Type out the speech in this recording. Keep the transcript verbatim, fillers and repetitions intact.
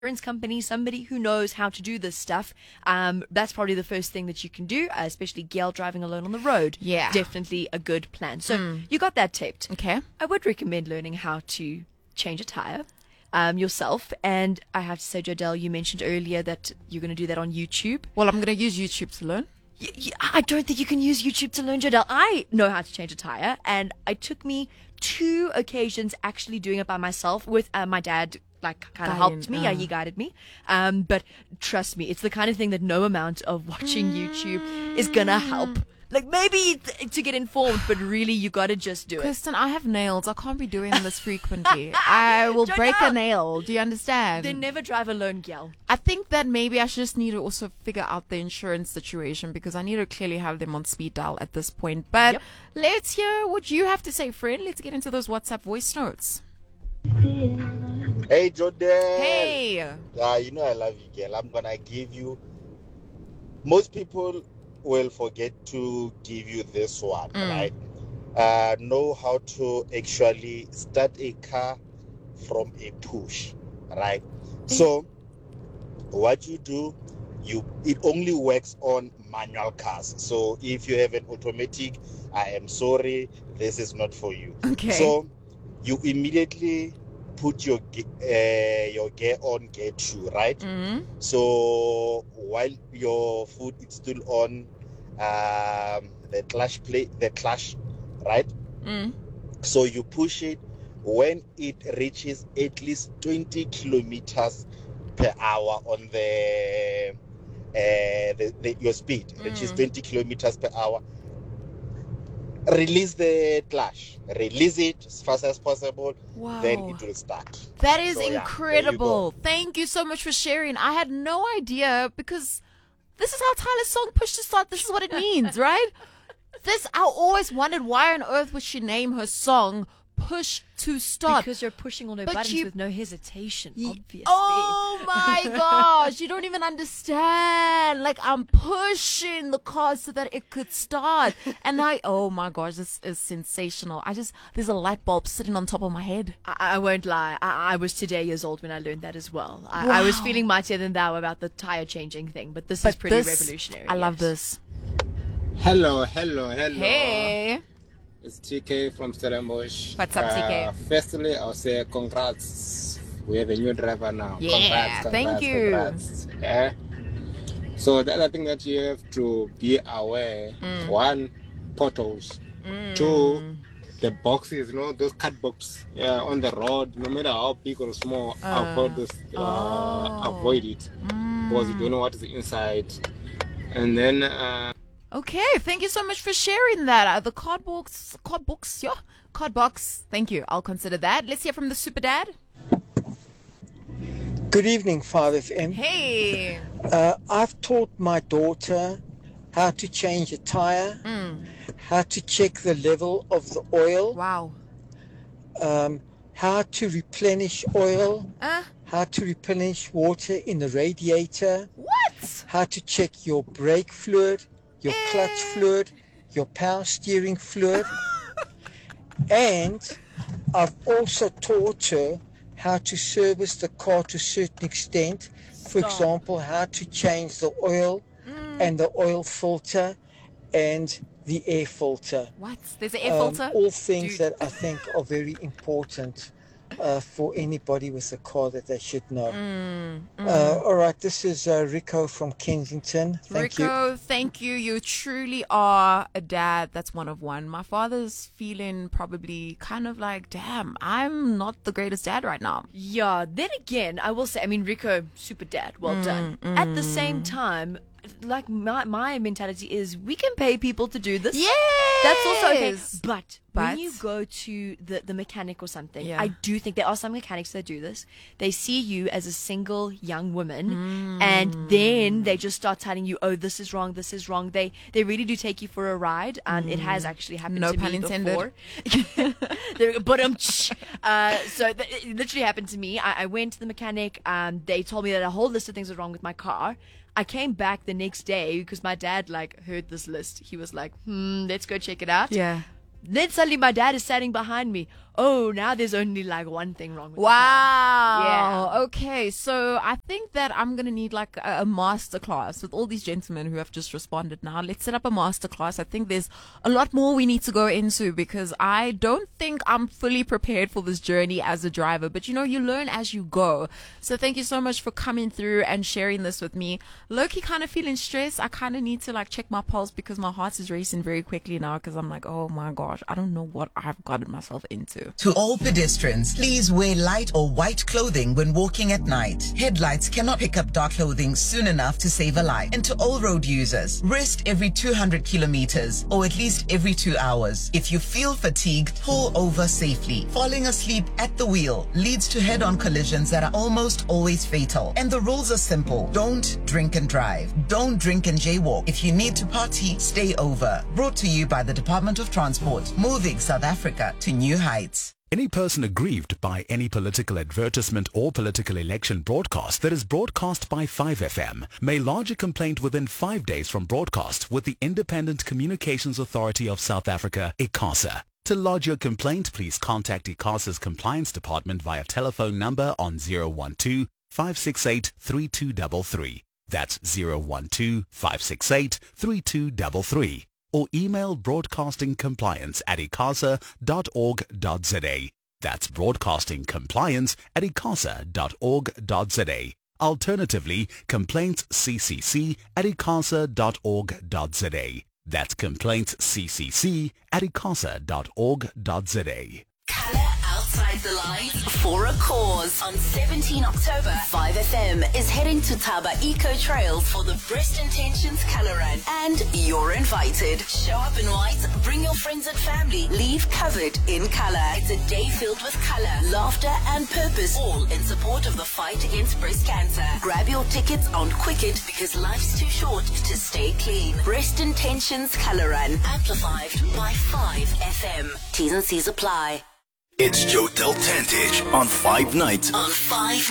insurance company, somebody who knows how to do this stuff. Um, that's probably the first thing that you can do, uh, especially Gail driving alone on the road. Yeah. Definitely a good plan. So you got that taped. Okay. I would recommend learning how to change a tire um, yourself. And I have to say, Jodelle, you mentioned earlier that you're going to do that on YouTube. Well, I'm going to use YouTube to learn. Y- y- I don't think you can use YouTube to learn, Jodelle. I know how to change a tire, and it took me two occasions actually doing it by myself with uh, my dad. Like, kind of helped me. Yeah, he guided me. Um, but trust me, it's the kind of thing that no amount of watching YouTube is gonna help. Like, maybe th- to get informed, but really, you gotta just do it. Kristen, I have nails. I can't be doing this frequently. I will Don't break know. a nail. Do you understand? Then never drive alone, gal. I think that maybe I should just need to also figure out the insurance situation because I need to clearly have them on speed dial at this point. But Yep. let's hear what you have to say, friend. Let's get into those WhatsApp voice notes. Hey, Jodelle. Hey. Yeah, you know I love you, girl. I'm gonna give you. Most people will forget to give you this one, right? Uh, know how to actually start a car from a push, right? So, what you do, you it only works on manual cars. So, if you have an automatic, I am sorry, this is not for you. Okay. So, you immediately put your ge- uh, your gear on gear two, right? Mm. So while your foot is still on um, the clutch plate, the clutch, right? Mm. So you push it when it reaches at least twenty kilometers per hour on the, uh, the, the your speed reaches Mm. twenty kilometers per hour. Release the clutch, release it as fast as possible, Wow. then it will start. That is So, yeah, there you incredible. go. Thank you so much for sharing. I had no idea because this is how Tyler's song Push to Start. This is what it means, right? This, I always wondered why on earth would she name her song Push to Start? Because you're pushing all the But buttons you- with no hesitation, obviously. Oh my gosh, you don't even understand. Like, I'm pushing the car so that it could start. And I, oh my gosh, this is sensational. I just, there's a light bulb sitting on top of my head. I, I won't lie. I, I was today years old when I learned that as well. I, I was Wow. feeling mightier than thou about the tire changing thing, but this is But pretty this, revolutionary. I love yes. this. Hello, hello, hello. Hey. It's T K from Stellenbosch. What's up, T K? Uh, firstly, I'll say congrats. We have a new driver now. Yeah, congrats, thank congrats, you. Congrats. Yeah. So the other thing that you have to be aware, Mm. one, potholes. Two, the boxes, you know, those cut boxes yeah, on the road, no matter how big or small, avoid this, uh, oh. avoid it. Because you don't know what is inside. And then... Uh, Okay, thank you so much for sharing that. Uh, the card box, card box, yeah, card box. Thank you. I'll consider that. Let's hear from the super dad. Good evening, five F M. Hey. Uh, I've taught my daughter how to change a tire, Mm. how to check the level of the oil, Wow. um, how to replenish oil, Uh, how to replenish water in the radiator, what? how to check your brake fluid, your clutch fluid, your power steering fluid. And I've also taught her how to service the car to a certain extent. For Stop. example, how to change the oil and the oil filter and the air filter. What? There's an air Um, filter? all things Dude. that I think are very important uh, for anybody with a car that they should know. Mm, Uh, all right, this is uh, Rico from Kensington. Thank you. Rico, thank you. You truly are a dad that's one of one. My father's feeling probably kind of like, damn, I'm not the greatest dad right now. Yeah, then again, I will say, I mean, Rico, super dad, well Mm, done. At the same time, like my my mentality is we can pay people to do this. Yes. That's also okay. But, But- when you go to the, the mechanic or something, Yeah. I do think there are some mechanics that do this. They see you as a single young woman and then they just start telling you, oh, this is wrong, this is wrong. They they really do take you for a ride. And it has actually happened No to pun me intended. before. There- but um, uh, so th- it literally happened to me. I, I went to the mechanic. Um, they told me that a whole list of things were wrong with my car. I came back the next day because my dad like heard this list. He was like, "Hmm, let's go check it out." Yeah. Then suddenly my dad is standing behind me. oh, now there's only like one thing wrong with the car. Wow. Yeah. Okay. So I think that I'm going to need like a, a master class with all these gentlemen who have just responded now. Let's set up a master class. I think there's a lot more we need to go into because I don't think I'm fully prepared for this journey as a driver. But you know, you learn as you go. So thank you so much for coming through and sharing this with me. Low-key kind of feeling stressed. I kind of need to like check my pulse because my heart is racing very quickly now because I'm like, oh my gosh, I don't know what I've gotten myself into. To all pedestrians, please wear light or white clothing when walking at night. Headlights cannot pick up dark clothing soon enough to save a life. And to all road users, rest every two hundred kilometers or at least every two hours. If you feel fatigued, pull over safely. Falling asleep at the wheel leads to head-on collisions that are almost always fatal. And the rules are simple. Don't drink and drive. Don't drink and jaywalk. If you need to party, stay over. Brought to you by the Department of Transport, moving South Africa to new heights. Any person aggrieved by any political advertisement or political election broadcast that is broadcast by five F M may lodge a complaint within five days from broadcast with the Independent Communications Authority of South Africa, ICASA. To lodge your complaint, please contact ICASA's Compliance Department via telephone number on zero one two, five six eight, three two three three. That's zero one two, five six eight, three two three three. Or email broadcastingcompliance at icasa dot org dot za. That's broadcastingcompliance at icasa dot org dot za. Alternatively, complaintsccc at icasa dot org dot za. That's complaintsccc at icasa dot org dot za. Colour outside the lines for a cause. On seventeenth October, five F M is heading to Taba Eco Trails for the Breast Intentions Colour Run. And you're invited. Show up in white, bring your friends and family, leave covered in colour. It's a day filled with colour, laughter and purpose, all in support of the fight against breast cancer. Grab your tickets on Quicket because life's too short to stay clean. Breast Intentions Colour Run, amplified by five F M. T's and C's apply. It's Joe Del Tantich on Five Nights. On five